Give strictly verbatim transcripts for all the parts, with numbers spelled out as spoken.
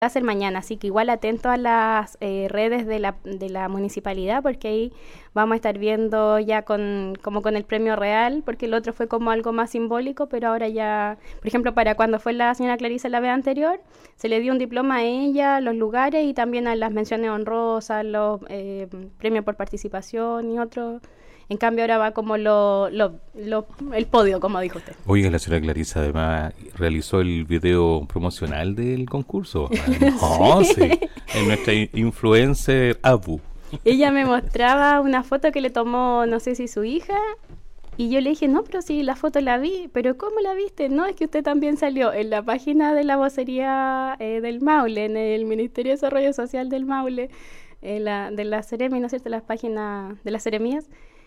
va a ser mañana, así que igual atento a las eh, redes de la, de la municipalidad, porque ahí vamos a estar viendo ya con como con el premio real, porque el otro fue como algo más simbólico, pero ahora ya, por ejemplo, para cuando fue la señora Clarisa la vez anterior, se le dio un diploma a ella, los lugares y también a las menciones honrosas, los eh, premios por participación y otros. En cambio ahora va como lo, lo, lo, el podio, como dijo usted. Oiga, la señora Clarisa además realizó el video promocional del concurso. No, sí. Sí. Es nuestra influencer Abu. Ella me mostraba una foto que le tomó, no sé si su hija, y yo le dije, no, pero sí, la foto la vi, pero ¿cómo la viste? No, es que usted también salió en la página de la vocería eh, del Maule, en el Ministerio de Desarrollo Social del Maule, en la, de la Seremi, ¿no es cierto?, las páginas de las Seremías.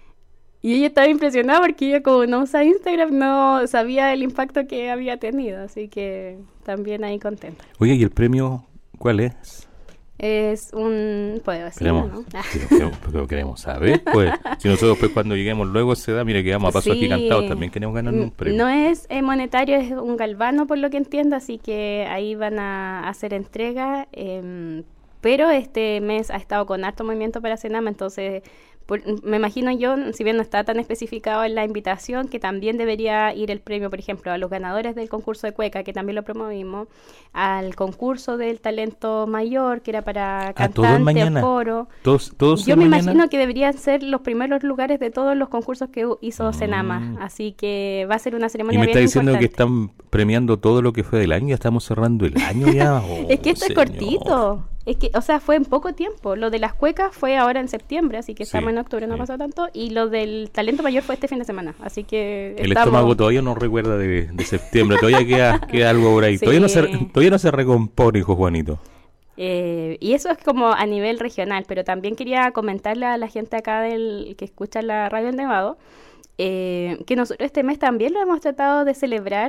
Y ella estaba impresionada porque ella, como no usa Instagram, no sabía el impacto que había tenido, así que también ahí contenta. Oye, ¿y el premio cuál es? Es un... puedo decirlo, ¿no? Pero, pero, pero queremos saber, pues. Si nosotros pues cuando lleguemos luego se da, mire que vamos a paso sí, agigantados, también queremos ganar un premio. No es eh, monetario, es un galvano por lo que entiendo, así que ahí van a hacer entrega, eh, pero este mes ha estado con harto movimiento para Senama, entonces... Por, me imagino yo, si bien no está tan especificado en la invitación, que también debería ir el premio, por ejemplo, a los ganadores del concurso de cueca, que también lo promovimos, al concurso del talento mayor, que era para cantante o coro. ¿Todos, todos yo me mañana? imagino que deberían ser los primeros lugares de todos los concursos que hizo mm. Senama, así que va a ser una ceremonia bien importante. ¿Y me está diciendo que están premiando todo lo que fue del año? ¿Ya estamos cerrando el año ya? Oh, es que esto señor. es cortito. Es que, o sea, fue en poco tiempo. Lo de las cuecas fue ahora en septiembre, así que sí, estamos en octubre, no sí. pasó tanto. Y lo del talento mayor fue este fin de semana, así que el estamos... estómago todavía no recuerda de, de septiembre, todavía queda, queda algo por ahí. Sí. Todavía no se todavía no se recompone, hijo Juanito. Eh, y eso es como a nivel regional, pero también quería comentarle a la gente acá del que escucha la radio en Nevado, eh, que nosotros este mes también lo hemos tratado de celebrar.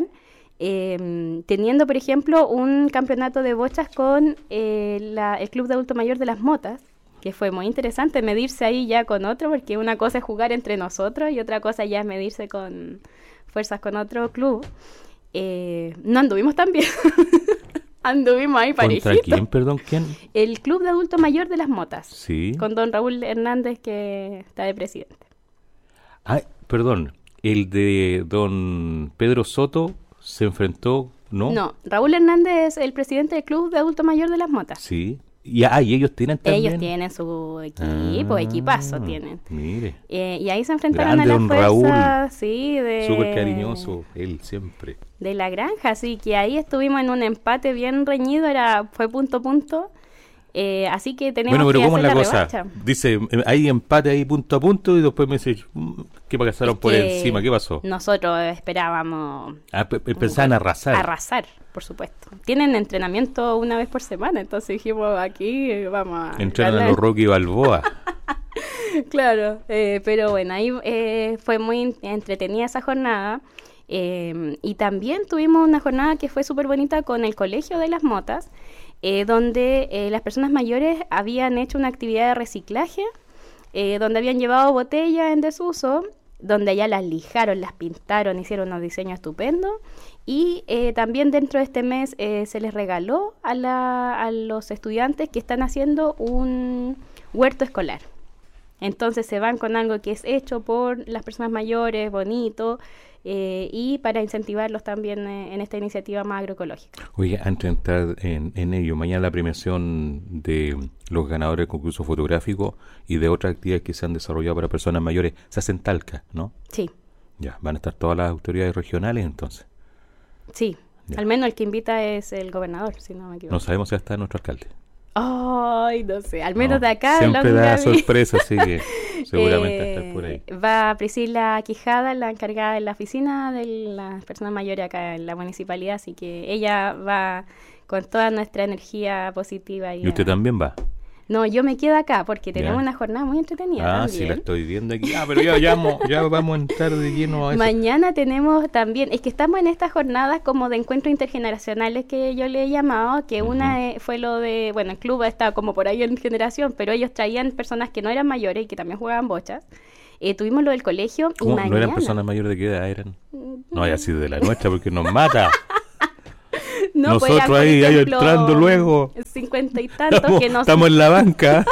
Eh, teniendo, por ejemplo, un campeonato de bochas con eh, la, el Club de Adulto Mayor de las Motas, que fue muy interesante medirse ahí ya con otro, porque una cosa es jugar entre nosotros y otra cosa ya es medirse con fuerzas con otro club. Eh, no anduvimos tan bien. Anduvimos ahí parejito. ¿Contra quién, perdón, quién? El Club de Adulto Mayor de las Motas. Sí. Con don Raúl Hernández, que está de presidente. Ah, perdón, el de don Pedro Soto se enfrentó, ¿no? No, Raúl Hernández es el presidente del Club de Adulto Mayor de las Motas. Sí. Y, ah, ¿y ellos tienen también? Ellos tienen su equipo, ah, equipazo tienen. Mire. Eh, y ahí se enfrentaron grande a la fuerza, Raúl. Sí, de... Súper cariñoso, él siempre. De la granja, así que ahí estuvimos en un empate bien reñido, era fue punto a punto. Eh, así que tenemos bueno, pero que ¿cómo es la, la cosa? Revancha. Dice, hay empate ahí punto a punto y después me dice, ¿qué pasaron es por encima? ¿Qué pasó? Nosotros esperábamos... Ah, p- pensaban arrasar. Arrasar, por supuesto. Tienen entrenamiento una vez por semana, entonces dijimos, aquí vamos a... Entrenan a los Rocky Balboa. Claro, eh, pero bueno, ahí eh, fue muy entretenida esa jornada. Eh, y también tuvimos una jornada que fue súper bonita con el Colegio de las Motas, eh, donde eh, las personas mayores habían hecho una actividad de reciclaje, eh, donde habían llevado botellas en desuso, donde ya las lijaron, las pintaron, hicieron unos diseños estupendos, y eh, también dentro de este mes eh, se les regaló a, la, a los estudiantes que están haciendo un huerto escolar. Entonces se van con algo que es hecho por las personas mayores, bonito, eh, y para incentivarlos también eh, en esta iniciativa más agroecológica. Oye, antes de entrar en, en ello, mañana la premiación de los ganadores del concurso fotográfico y de otras actividades que se han desarrollado para personas mayores, se hace en Talca, ¿no? Sí. Ya, van a estar todas las autoridades regionales entonces. Sí, ya. Al menos el que invita es el gobernador, si no me equivoco. No sabemos si está nuestro alcalde. Ay, no sé, al menos no, de acá. Siempre da sorpresa, así que seguramente eh, está por ahí. Va Priscila Quijada, la encargada de la oficina de las personas mayores acá en la municipalidad, así que ella va con toda nuestra energía positiva. Y, ¿Y usted a... también va? No, yo me quedo acá porque tenemos ya. una jornada muy entretenida. Ah, también. Sí, la estoy viendo aquí. Ah, pero ya, ya, vamos, ya vamos a entrar de lleno a eso. Mañana tenemos también, es que estamos en estas jornadas como de encuentros intergeneracionales que yo le he llamado, que uh-huh. una eh, fue lo de, bueno, el club está como por ahí en generación, pero ellos traían personas que no eran mayores y que también jugaban bochas. Eh, tuvimos lo del colegio. ¿Cómo? Y mañana... ¿No eran personas mayores de qué edad eran? No haya sido de la nuestra porque nos mata. No, pues, nosotros por ahí, ahí ejemplo, entrando luego. cincuenta y tantos Estamos, que no estamos en la banca.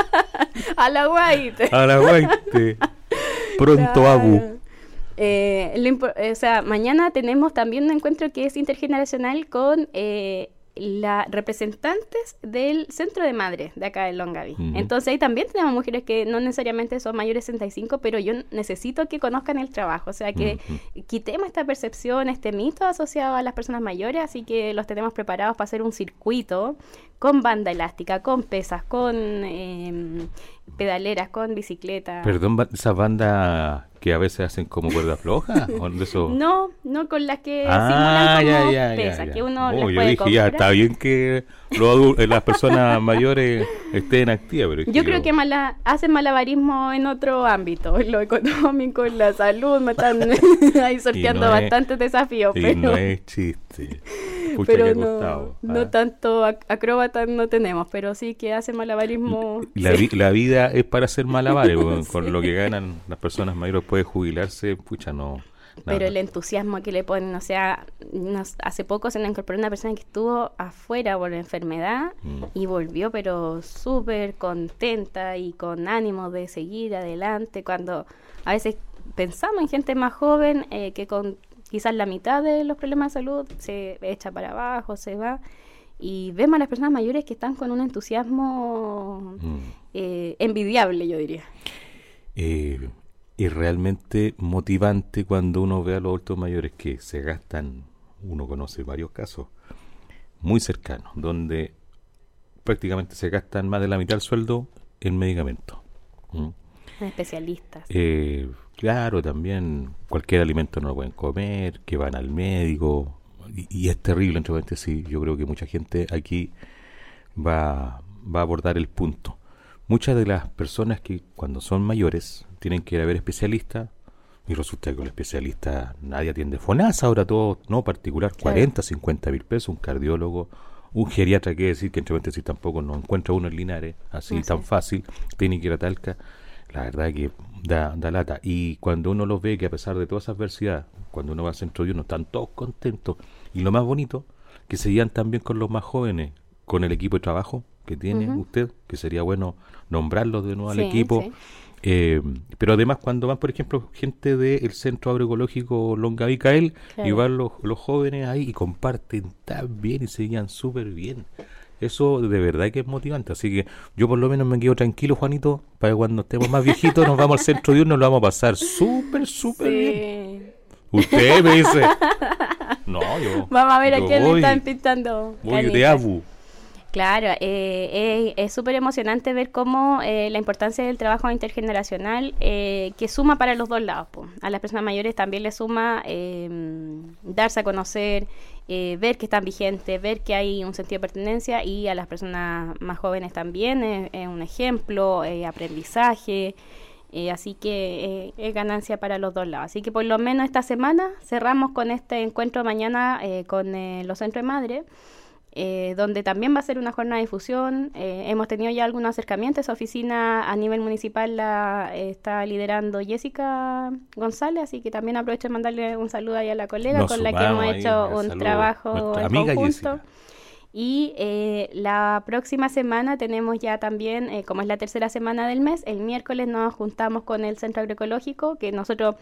A la guaite. A la guaite. Pronto, Claro. Abu. Eh, lo impo- o sea, mañana tenemos también un encuentro que es intergeneracional con eh, las representantes del centro de madres de acá de Longaví. Ujú. Entonces ahí también tenemos mujeres que no necesariamente son mayores de sesenta y cinco, pero yo necesito que conozcan el trabajo, o sea, que Ujú. quitemos esta percepción, este mito asociado a las personas mayores, así que los tenemos preparados para hacer un circuito con banda elástica, con pesas, con eh, pedaleras, con bicicleta. Perdón, ba- esas bandas que a veces hacen como cuerda floja. ¿O de eso? No, no con las que Ah, simulan ya, como ya, ya, pesas, ya. que uno Oh, las yo puede dije, ya, comprar. está bien que los adul- eh, las personas mayores estén activas, pero es Yo creo que mala, hacen malabarismo en otro ámbito, en lo económico, en la salud, me están ahí sorteando no es- bastantes desafíos, y pero, no es chiste. Pucha, pero qué no, costado. no Ah. tanto ac- acróbatas no tenemos, pero sí que hacen malabarismo. La, sí. vi- la vida es para hacer malabares, con, con Sí. lo que ganan las personas mayores después de jubilarse, pucha, no. Pero nada. el entusiasmo que le ponen, o sea, nos- hace poco se nos incorporó una persona que estuvo afuera por enfermedad Mm. y volvió, pero súper contenta y con ánimo de seguir adelante, cuando a veces pensamos en gente más joven eh, que con quizás la mitad de los problemas de salud se echa para abajo, se va, y vemos a las personas mayores que están con un entusiasmo Mm. eh, envidiable, yo diría. Eh, es realmente motivante cuando uno ve a los adultos mayores que se gastan, uno conoce varios casos muy cercanos, donde prácticamente se gastan más de la mitad del sueldo en medicamentos. ¿Mm? Especialistas. Eh, claro, también cualquier alimento no lo pueden comer, que van al médico, y, y es terrible, entre paréntesis. Yo creo que mucha gente aquí va, va a abordar el punto. Muchas de las personas que cuando son mayores tienen que ir a ver especialistas, y resulta que con el especialista nadie atiende FONASA, ahora todo no particular, Claro. cuarenta, cincuenta mil pesos, un cardiólogo, un geriatra, que decir que entre paréntesis tampoco no encuentra uno en Linares, así Así tan es. fácil, tiene que ir a Talca. La verdad que da, da lata. Y cuando uno los ve que a pesar de toda esa adversidad, cuando uno va al centro de uno, están todos contentos. Y lo más bonito, que se llevan también con los más jóvenes, con el equipo de trabajo que tiene Ujú. usted, que sería bueno nombrarlos de nuevo Sí, al equipo. sí. Eh, pero además cuando van, por ejemplo, gente del Centro Agroecológico Longaví Cael, Claro. y van los, los jóvenes ahí y comparten tan bien y se llevan súper bien. Eso de verdad que es motivante, así que yo por lo menos me quedo tranquilo, Juanito, para que cuando estemos más viejitos nos vamos al centro de uno, nos lo vamos a pasar súper, súper bien. Sí. Usted me dice, no, yo Vamos a ver yo a quién voy, le están pintando. voy de canitas. Abu. Claro, eh, eh, es súper emocionante ver cómo eh, la importancia del trabajo intergeneracional eh, que suma para los dos lados. Po. A las personas mayores también les suma eh, darse a conocer, eh, ver que están vigentes, ver que hay un sentido de pertenencia, y a las personas más jóvenes también es, es un ejemplo, eh, aprendizaje. Eh, así que eh, es ganancia para los dos lados. Así que por lo menos esta semana cerramos con este encuentro mañana eh, con eh, los centros de madre. Eh, donde también va a ser una jornada de difusión. Eh, hemos tenido ya algunos acercamientos. Esa oficina a nivel municipal la eh, está liderando Jessica González, así que también aprovecho de mandarle un saludo ahí a la colega Nos con la que sumamos hemos ahí, hecho un un saludo. trabajo Nuestra en amiga conjunto. Jessica. Y eh, la próxima semana tenemos ya también, eh, como es la tercera semana del mes, el miércoles nos juntamos con el Centro Agroecológico, que nosotros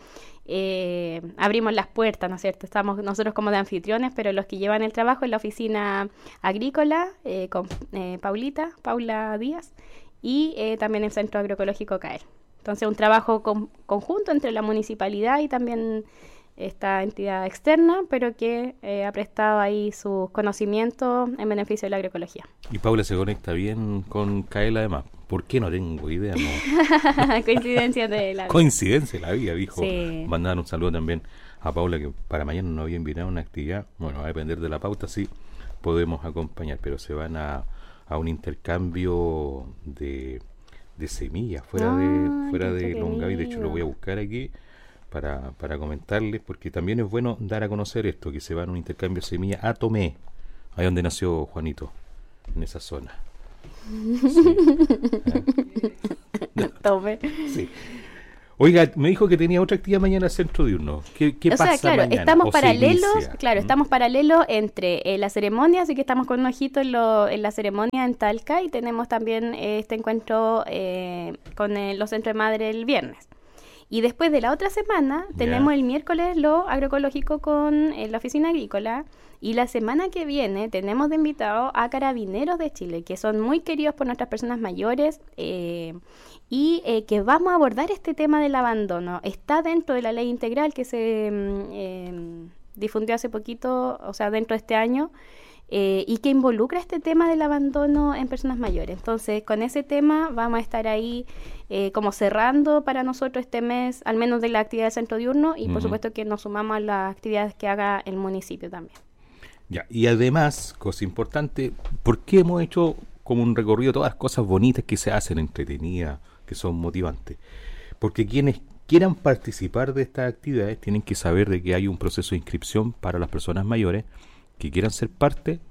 eh, abrimos las puertas, ¿no es cierto? Estamos nosotros como de anfitriones, pero los que llevan el trabajo en la oficina agrícola, eh, con eh, Paulita, Paula Díaz, y eh, también el Centro Agroecológico Cael. Entonces, un trabajo con, conjunto entre la municipalidad y también esta entidad externa, pero que eh, ha prestado ahí sus conocimientos en beneficio de la agroecología. Y Paula se conecta bien con Cael además. ¿Por qué? No tengo idea. No. Coincidencia de la... Coincidencia la vida, dijo. Sí. Mandar un saludo también a Paula, que para mañana nos había invitado a una actividad. Bueno, va a depender de la pauta, sí podemos acompañar, pero se van a, a un intercambio de, de semillas fuera Ay, de fuera qué de Longaví. De hecho, entretenido. lo voy a buscar aquí para, para comentarles, porque también es bueno dar a conocer esto, que se va a un intercambio de semillas a Tomé, ahí donde nació Juanito, en esa zona. Sí. Tome. Sí. Oiga, me dijo que tenía otra actividad mañana en Centro Diurno. ¿Qué, qué o pasa sea, claro, mañana? estamos ¿O se paralelos, inicia? claro, ¿Mm? estamos paralelos entre eh, la ceremonia, así que estamos con un ojito en, lo, en la ceremonia en Talca y tenemos también eh, este encuentro eh, con eh, los centros de madre el viernes. Y después de la otra semana tenemos Ya. el miércoles lo agroecológico con eh, la oficina agrícola y la semana que viene tenemos de invitado a Carabineros de Chile, que son muy queridos por nuestras personas mayores eh, y eh, que vamos a abordar este tema del abandono. Está dentro de la ley integral que se mm, eh, difundió hace poquito, o sea, dentro de este año, eh, y que involucra este tema del abandono en personas mayores. Entonces, con ese tema vamos a estar ahí eh, como cerrando para nosotros este mes, al menos de la actividad del centro diurno, y por Ujú. supuesto que nos sumamos a las actividades que haga el municipio también. Ya, y además, cosa importante, ¿por qué hemos hecho como un recorrido de todas las cosas bonitas que se hacen, entretenidas, que son motivantes? Porque quienes quieran participar de estas actividades tienen que saber de que hay un proceso de inscripción para las personas mayores que quieran ser parte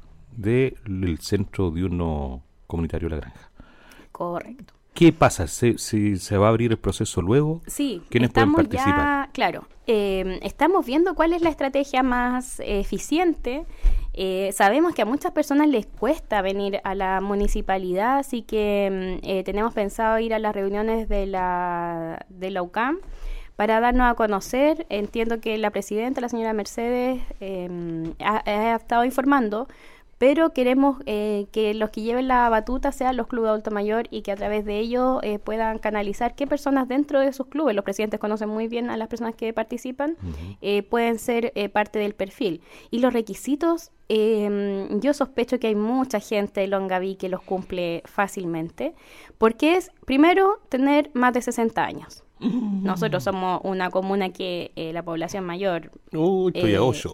del Centro Diurno Comunitario La Granja. Correcto. ¿Qué pasa? ¿Se, se, se va a abrir el proceso luego? Sí, ¿Quiénes pueden estamos participar? ya, claro, eh, estamos viendo cuál es la estrategia más eh, eficiente. Eh, sabemos que a muchas personas les cuesta venir a la municipalidad, así que mm, eh, tenemos pensado ir a las reuniones de la, de la U C A M para darnos a conocer. Entiendo que la presidenta, la señora Mercedes, eh, ha, ha estado informando, pero queremos eh, que los que lleven la batuta sean los clubes de adulto mayor y que a través de ellos eh, puedan canalizar qué personas dentro de sus clubes, los presidentes conocen muy bien a las personas que participan, Ujú. eh, pueden ser eh, parte del perfil. Y los requisitos, eh, yo sospecho que hay mucha gente de Longaví que los cumple fácilmente, porque es, primero, tener más de sesenta años. Nosotros somos una comuna que eh, la población mayor... Uy, estoy eh, a ocho.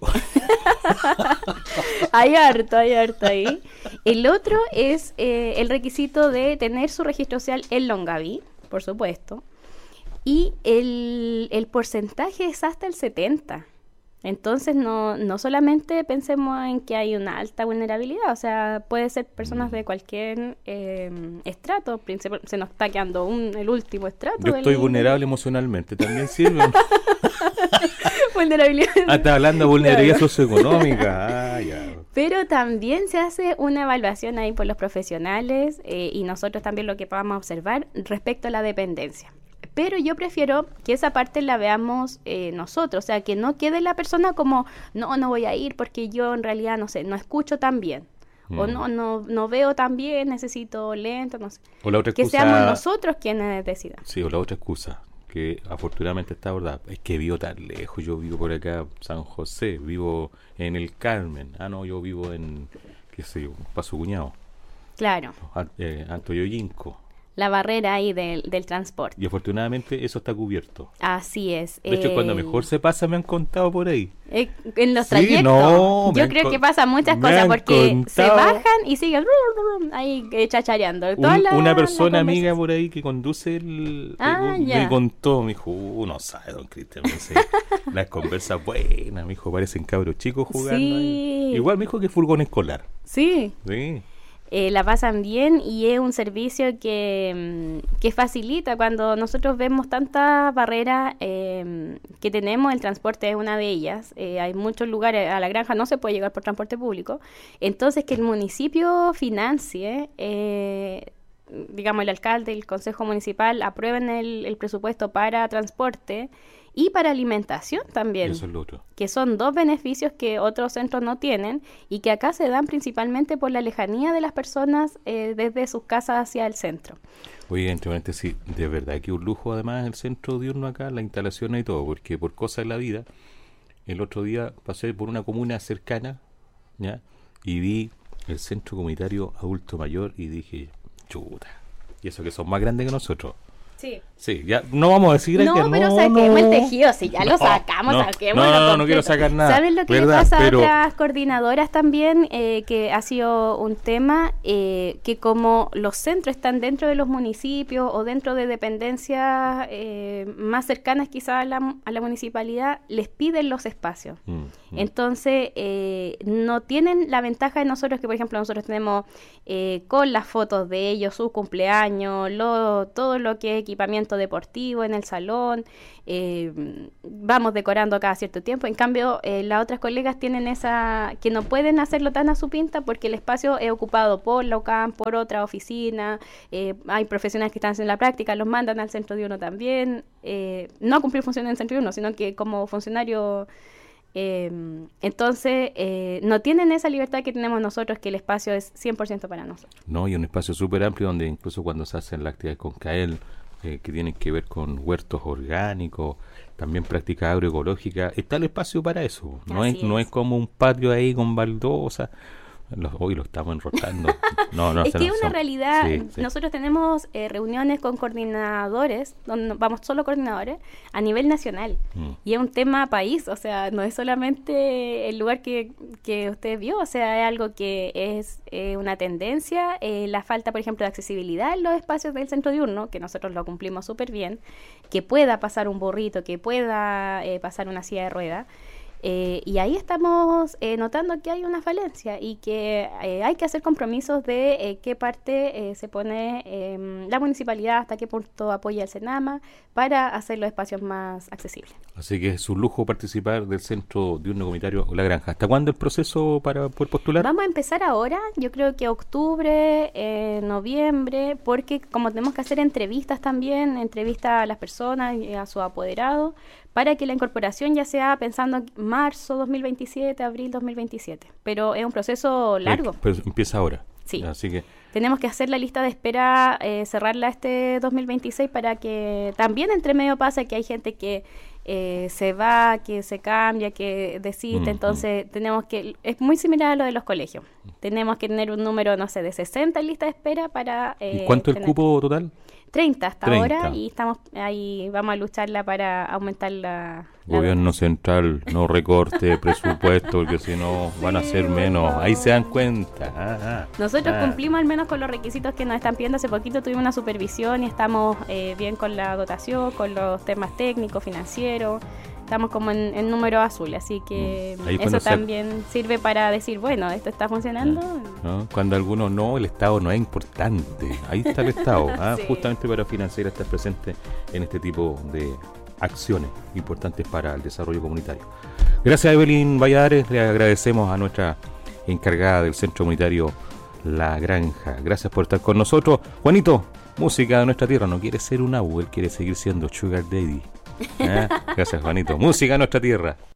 Hay harto, hay harto ahí. El otro es eh, el requisito de tener su registro social en Longaví, por supuesto. Y el, el porcentaje es hasta el setenta. Entonces no, no solamente pensemos en que hay una alta vulnerabilidad, o sea, puede ser personas de cualquier eh, estrato. Princip- Se nos está quedando un, el último estrato. Yo del- estoy vulnerable emocionalmente, también sirve. vulnerabilidad. Ah, está hablando de vulnerabilidad Claro. socioeconómica. Ah, ya. Pero también se hace una evaluación ahí por los profesionales eh, y nosotros también lo que podamos observar respecto a la dependencia. Pero yo prefiero que esa parte la veamos eh, nosotros, o sea, que no quede la persona como, no, no voy a ir porque yo en realidad, no sé, no escucho tan bien. Mm. O no, no, no veo tan bien, necesito lento, no sé. O la otra Que excusa. seamos nosotros quienes decidan. Sí, o la otra excusa, que afortunadamente está abordada, es que vivo tan lejos. Yo vivo por acá, San José, vivo en el Carmen. Ah, no, yo vivo en, qué sé yo, Paso Cuñado, Claro, An- eh, Antoyoyinco. la barrera ahí del, del transporte. Y afortunadamente eso está cubierto. Así es. De hecho, cuando eh, mejor se pasa me han contado por ahí. Eh, en los Sí, trayectos. no, me Yo han creo con- que pasan muchas me cosas han porque se contado. bajan y siguen ahí eh, chachareando. Un- Toda la- una persona la amiga conversación. por ahí que conduce el... Ah, me ya. contó, me dijo, uh, no sabe, don Cristian, me dice, las conversas buenas, me dijo, parecen cabros chicos jugando Sí. ahí. Igual me dijo que es furgón escolar. Sí, Sí. eh, la pasan bien y es un servicio que, mm, que facilita cuando nosotros vemos tantas barreras eh, que tenemos. El transporte es una de ellas. Eh, hay muchos lugares, a la granja no se puede llegar por transporte público. Entonces, que el municipio financie, eh, digamos, el alcalde, el consejo municipal aprueben el, el presupuesto para transporte y para alimentación también, Eso es lo otro. que son dos beneficios que otros centros no tienen y que acá se dan principalmente por la lejanía de las personas eh, desde sus casas hacia el centro. Oye, entre paréntesis, de verdad que un lujo además el centro diurno acá, la instalación y todo, porque por cosas de la vida, el otro día pasé por una comuna cercana, ¿ya? Y vi el centro comunitario adulto mayor y dije, chuta, y eso que son más grandes que nosotros. Sí. Sí, ya no vamos a decir No, que pero no, saquemos no. el tejido, si ya lo No, sacamos, no, saquémoslo no, no, no completo. quiero sacar nada, ¿Saben lo que ¿verdad? le pasa Pero- a otras coordinadoras también? Eh, que ha sido un tema eh, que como los centros están dentro de los municipios o dentro de dependencias eh, más cercanas quizás a la, a la municipalidad, les piden los espacios. Mm, mm. Entonces, eh, no tienen la ventaja de nosotros, que por ejemplo nosotros tenemos eh, con las fotos de ellos, sus cumpleaños, lo, todo lo que es equipamiento deportivo en el salón, eh, vamos decorando cada cierto tiempo. En cambio, eh, las otras colegas tienen esa, que no pueden hacerlo tan a su pinta porque el espacio es ocupado por la U C A M, por otra oficina, eh, hay profesionales que están haciendo la práctica, los mandan al centro de uno también, eh, no a cumplir funciones en el centro de uno, sino que como funcionario... Eh, entonces, eh, no tienen esa libertad que tenemos nosotros, que el espacio es cien por ciento para nosotros. No, y un espacio súper amplio donde incluso cuando se hacen las actividades con CAEL, eh, que tienen que ver con huertos orgánicos, también práctica agroecológica, está el espacio para eso. No es, es no es como un patio ahí con baldosas. Los, hoy lo estamos enrotando. No, no, es que no, es una son, realidad. sí, sí. Nosotros tenemos eh, reuniones con coordinadores, donde vamos solo coordinadores, a nivel nacional. Mm. Y es un tema país, o sea, no es solamente el lugar que, que usted vio, o sea, es algo que es eh, una tendencia. Eh, la falta, por ejemplo, de accesibilidad en los espacios del centro diurno, que nosotros lo cumplimos súper bien, que pueda pasar un burrito, que pueda eh, pasar una silla de ruedas. Eh, y ahí estamos eh, notando que hay una falencia y que eh, hay que hacer compromisos de eh, qué parte eh, se pone eh, la municipalidad, hasta qué punto apoya el Senama para hacer los espacios más accesibles. Así que es un lujo participar del Centro Diurno Comunitario La Granja. ¿Hasta cuándo el proceso para poder postular? Vamos a empezar ahora, yo creo que octubre, eh, noviembre, porque como tenemos que hacer entrevistas también, entrevistas a las personas y a sus apoderados, para que la incorporación ya sea pensando en marzo dos mil veintisiete, abril dos mil veintisiete. Pero es un proceso largo. Pero, pero empieza ahora. Sí. Así que tenemos que hacer la lista de espera, eh, cerrarla este dos mil veintiséis para que también entre medio pasa que hay gente que eh, se va, que se cambia, que desiste. Mm, entonces mm. tenemos que, es muy similar a lo de los colegios. Tenemos que tener un número, no sé, de sesenta en lista de espera para... Eh, ¿Y cuánto es el cupo total? treinta hasta treinta. Ahora, y estamos ahí, vamos a lucharla para aumentar la... la Gobierno donación. central, no recorte presupuesto, porque si no sí, van a ser menos. Ahí se dan cuenta. Ah, ah, Nosotros ah. cumplimos al menos con los requisitos que nos están pidiendo. Hace poquito tuvimos una supervisión y estamos eh, bien con la dotación, con los temas técnicos, financieros. Estamos como en, en número azul, así que Ahí eso se... también sirve para decir, bueno, esto está funcionando. ¿No? Cuando algunos no, el Estado no es importante. Ahí está el Estado, ¿ah? Sí. Justamente para financiar, estar presente en este tipo de acciones importantes para el desarrollo comunitario. Gracias a Evelyn Valladares, le agradecemos a nuestra encargada del Centro Comunitario La Granja. Gracias por estar con nosotros. Juanito, música de nuestra tierra, no quiere ser un abu, él quiere seguir siendo Sugar Daddy. ¿Eh? Gracias, Juanito. Música de nuestra tierra.